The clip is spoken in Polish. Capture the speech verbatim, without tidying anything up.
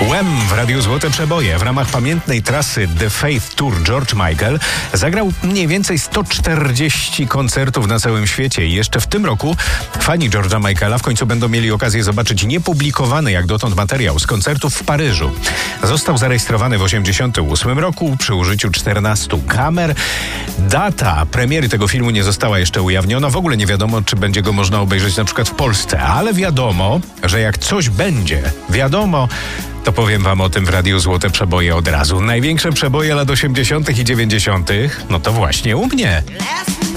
Wham! W Radiu Złote Przeboje. W ramach pamiętnej trasy The Faith Tour George Michael zagrał mniej więcej sto czterdzieści koncertów na całym świecie. I jeszcze w tym roku fani George'a Michaela w końcu będą mieli okazję zobaczyć niepublikowany jak dotąd materiał z koncertów w Paryżu. Został zarejestrowany w osiemdziesiątym ósmym roku przy użyciu czternastu kamer. Data premiery tego filmu nie została jeszcze ujawniona. W ogóle nie wiadomo, czy będzie go można obejrzeć na przykład w Polsce. Ale wiadomo, że jak coś będzie wiadomo, to powiem wam o tym w Radiu Złote Przeboje od razu. Największe przeboje lat osiemdziesiątych i dziewięćdziesiątych no to właśnie u mnie.